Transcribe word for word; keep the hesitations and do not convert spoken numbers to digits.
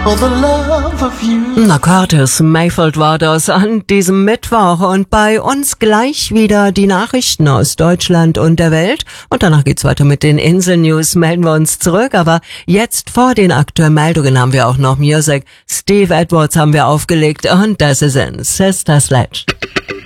for the love of you. Na, Curtis Mayfield war das an diesem Mittwoch und bei uns gleich wieder die Nachrichten aus Deutschland und der Welt und danach geht's weiter mit den Insel-News, melden wir uns zurück, aber jetzt vor den aktuellen Meldungen haben wir auch noch Music. Steve Edwards haben wir aufgelegt und das ist in Sister Sledge.